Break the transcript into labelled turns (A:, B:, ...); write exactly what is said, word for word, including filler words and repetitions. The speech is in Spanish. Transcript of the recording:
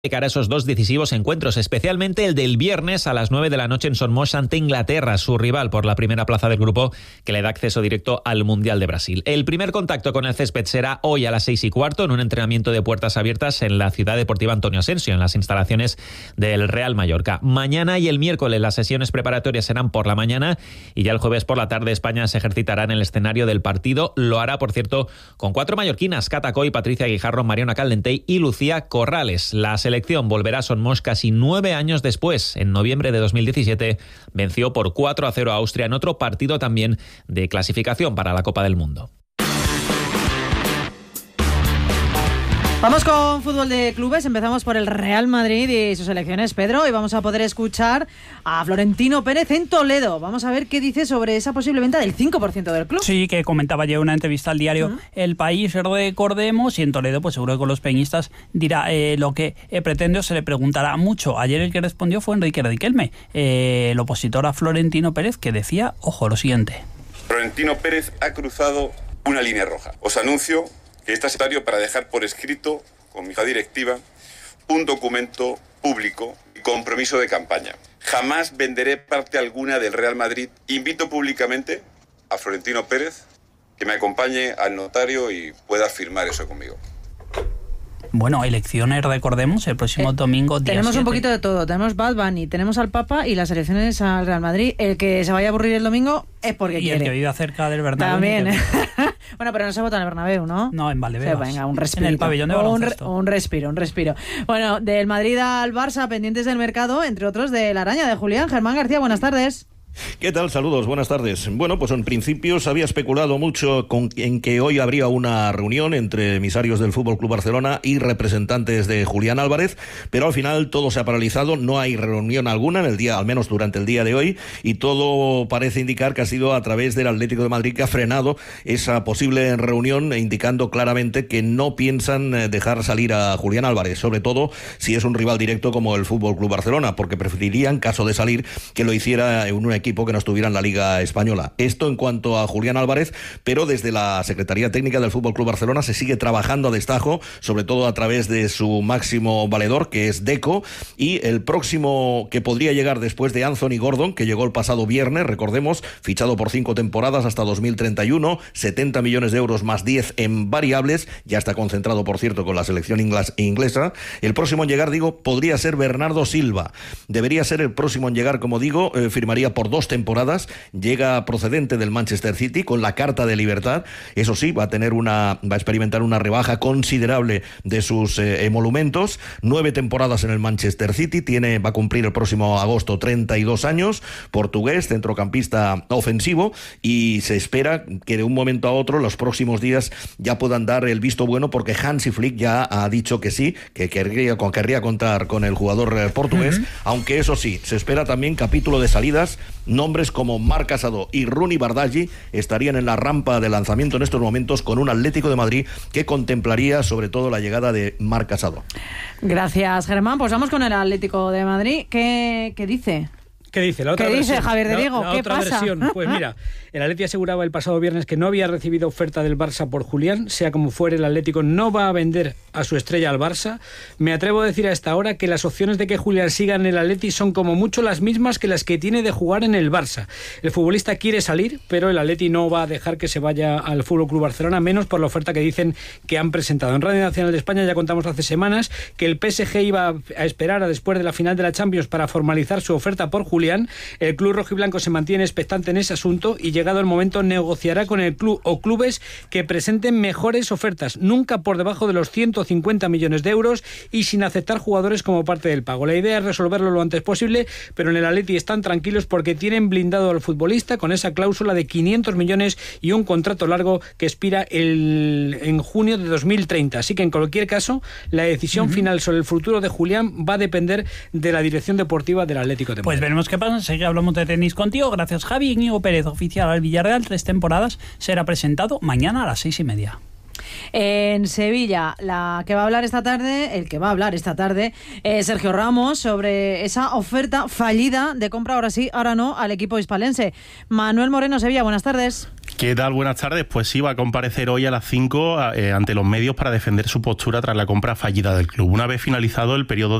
A: de cara a esos dos decisivos encuentros, especialmente el del viernes a las nueve de la noche en Somos ante Inglaterra, su rival por la primera plaza del grupo que le da acceso directo al Mundial de Brasil. El primer contacto con el césped será hoy a las seis y cuarto en un entrenamiento de puertas abiertas en la Ciudad Deportiva Antonio Asensio, en las instalaciones del Real Mallorca. Mañana y el miércoles las sesiones preparatorias serán por la mañana y ya el jueves por la tarde España se ejercitará en el escenario del partido. Lo hará, por cierto, con cuatro mallorquinas: Cata Coy, Patricia Guijarro, Mariona Caldentey y Lucía Corrales. La La selección volverá a Somos casi nueve años después. En noviembre de dos mil diecisiete venció por cuatro a cero a Austria en otro partido también de clasificación para la Copa del Mundo.
B: Vamos con fútbol de clubes. Empezamos por el Real Madrid y sus elecciones, Pedro, y vamos a poder escuchar a Florentino Pérez en Toledo. Vamos a ver qué dice sobre esa posible venta del cinco por ciento del club.
C: Sí, que comentaba ya en una entrevista al diario uh-huh. El País, recordemos, y en Toledo pues seguro que con los peñistas dirá eh, lo que eh, pretende o se le preguntará mucho. Ayer el que respondió fue Enrique Riquelme, eh, el opositor a Florentino Pérez, que decía, ojo, lo siguiente.
D: Florentino Pérez ha cruzado una línea roja. Os anuncio que está necesario para dejar por escrito, con mi directiva, un documento público y compromiso de campaña. Jamás venderé parte alguna del Real Madrid. Invito públicamente a Florentino Pérez que me acompañe al notario y pueda firmar eso conmigo.
C: Bueno, elecciones, recordemos, el próximo eh, domingo día
B: Tenemos
C: siete.
B: Un poquito de todo. Tenemos Bad Bunny, tenemos al Papa y las elecciones al Real Madrid. El que se vaya a aburrir el domingo es porque
C: y
B: quiere.
C: Y el que vive cerca del Bernabéu.
B: También. Que... bueno, pero no se vota en el Bernabéu, ¿no?
C: No, en Valdebebas.
B: O sea, venga, un respiro.
C: En el pabellón de baloncesto.
B: Un, un respiro, un respiro. Bueno, del Madrid al Barça, pendientes del mercado, entre otros de la araña de Julián. Germán García, buenas tardes.
E: ¿Qué tal? Saludos, buenas tardes. Bueno, pues en principio se había especulado mucho con, en que hoy habría una reunión entre emisarios del Fútbol Club Barcelona y representantes de Julián Álvarez, pero al final todo se ha paralizado, no hay reunión alguna en el día, al menos durante el día de hoy, y todo parece indicar que ha sido a través del Atlético de Madrid que ha frenado esa posible reunión, indicando claramente que no piensan dejar salir a Julián Álvarez, sobre todo si es un rival directo como el Fútbol Club Barcelona, porque preferirían, caso de salir, que lo hiciera en una equipo que no estuviera en la Liga Española. Esto en cuanto a Julián Álvarez, pero desde la Secretaría Técnica del Fútbol Club Barcelona se sigue trabajando a destajo, sobre todo a través de su máximo valedor, que es Deco, y el próximo que podría llegar después de Anthony Gordon, que llegó el pasado viernes, recordemos, fichado por cinco temporadas hasta dos mil treinta y uno, setenta millones de euros más diez en variables, ya está concentrado, por cierto, con la selección inglesa. El próximo en llegar, digo, podría ser Bernardo Silva. Debería ser el próximo en llegar, como digo, eh, firmaría por dos temporadas, llega procedente del Manchester City con la carta de libertad, eso sí, va a tener una, va a experimentar una rebaja considerable de sus eh, emolumentos, nueve temporadas en el Manchester City, tiene, va a cumplir el próximo agosto treinta y dos años, portugués, centrocampista ofensivo, y se espera que de un momento a otro, los próximos días, ya puedan dar el visto bueno, porque Hansi Flick ya ha dicho que sí, que querría, querría contar con el jugador eh, portugués, uh-huh. aunque eso sí, se espera también capítulo de salidas. Nombres como Marc Casado y Rooney Bardghji estarían en la rampa de lanzamiento en estos momentos, con un Atlético de Madrid que contemplaría sobre todo la llegada de Marc Casado.
B: Gracias, Germán. Pues vamos con el Atlético de Madrid. ¿Qué, qué dice?
F: ¿Qué dice? La otra
B: ¿Qué
F: versión,
B: dice Javier de Diego?
F: La, la
B: ¿Qué
F: otra
B: pasa?
F: versión. Pues mira, el Atleti aseguraba el pasado viernes que no había recibido oferta del Barça por Julián. Sea como fuere, el Atlético no va a vender a su estrella al Barça. Me atrevo a decir a esta hora que las opciones de que Julián siga en el Atleti son como mucho las mismas que las que tiene de jugar en el Barça. El futbolista quiere salir, pero el Atleti no va a dejar que se vaya al F C Barcelona, menos por la oferta que dicen que han presentado. En Radio Nacional de España ya contamos hace semanas que el P S G iba a esperar a después de la final de la Champions para formalizar su oferta por Julián. El club rojiblanco se mantiene expectante en ese asunto y, llegado el momento, negociará con el club o clubes que presenten mejores ofertas, nunca por debajo de los ciento cincuenta millones de euros y sin aceptar jugadores como parte del pago. La idea es resolverlo lo antes posible, pero en el Atleti están tranquilos porque tienen blindado al futbolista con esa cláusula de quinientos millones y un contrato largo que expira el, en junio de dos mil treinta. Así que, en cualquier caso, la decisión uh-huh. final sobre el futuro de Julián va a depender de la dirección deportiva del Atlético de Madrid.
C: Pues veremos qué pasa. Enseguida hablamos de tenis contigo. Gracias, Javi. Íñigo Pérez, oficial al Villarreal, tres temporadas, será presentado mañana a las seis y media.
B: En Sevilla, la que va a hablar esta tarde, el que va a hablar esta tarde, es Sergio Ramos, sobre esa oferta fallida de compra, ahora sí, ahora no, al equipo hispalense. Manuel Moreno, Sevilla, buenas tardes.
G: ¿Qué tal? Buenas tardes. Pues sí, va a comparecer hoy a las cinco eh, ante los medios para defender su postura tras la compra fallida del club. Una vez finalizado el periodo